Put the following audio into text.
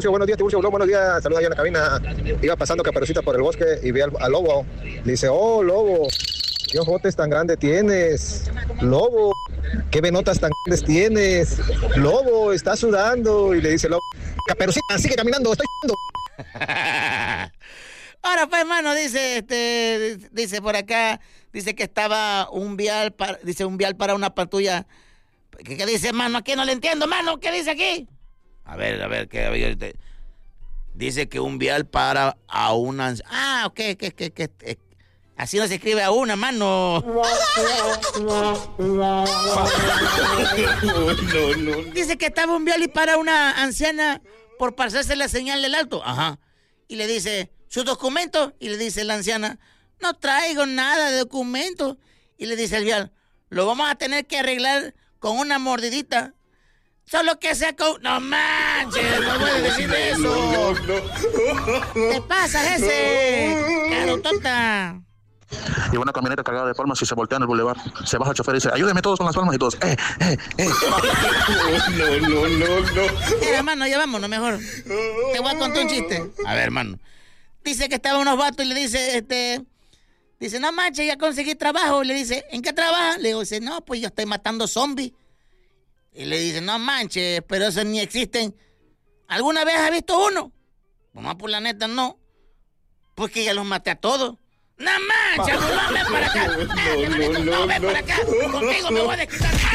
Buenos días, Tiburcio. Buenos días, saludos allá en la cabina. Iba pasando Caperucita por el bosque y vi al lobo. Le dice, oh, lobo, ¿qué ojotes tan grandes tienes? Lobo, ¿qué venotas tan grandes tienes? Lobo, está sudando. Y le dice el lobo, Caperucita, sigue caminando, estoy sudando. Ahora pues, hermano, dice por acá, dice que estaba un vial para una patrulla. ¿Qué dice, hermano? Aquí no le entiendo, hermano. ¿Qué dice aquí? A ver, ¿qué? Dice que un vial para a una... Ah, ok, que así no se escribe a una, hermano. No. Dice que estaba un vial y para una anciana por pasarse la señal del alto. Ajá. Y le dice, ¿sus documentos? Y le dice la anciana, no traigo nada de documentos. Y le dice el vial, lo vamos a tener que arreglar con una mordidita. Solo que sea con... ¡No manches! ¡No puedes decir eso! No. ¿Te pasas ese? ¡Carotota! Y una camioneta cargada de palmas y se voltea en el bulevar. Se baja el chofer y dice, ayúdeme todos con las palmas y todos. No. Hermano, ya vámonos mejor. Te voy a contar un chiste. A ver, hermano. Dice que estaban unos vatos y le dice, dice, no manches, ya conseguí trabajo. Y le dice, ¿en qué trabaja? Le dice, no, pues yo estoy matando zombies. Y le dice, no manches, pero esos ni existen. ¿Alguna vez has visto uno? Pues por la neta, no. Porque ya los maté a todos. ¡No manches! ¡No, ven para acá! ¡No, ven para acá! ¡Contigo me voy a desquitar!